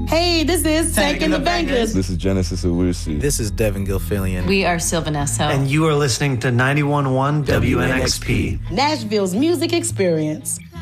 Hey, this is Tank and the Bangers. This is Genesis Owusu. This is Devin Gilfillian. We are Sylvanesso. And you are listening to 91.1 WNXP. Nashville's music experience.